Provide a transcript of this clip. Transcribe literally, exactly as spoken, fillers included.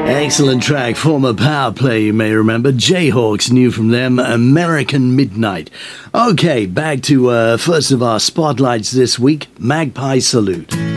Excellent track, former Power Play, you may remember. Jayhawks, new from them, American Midnight. Okay, back to uh, first of our spotlights this week, Magpie Salute.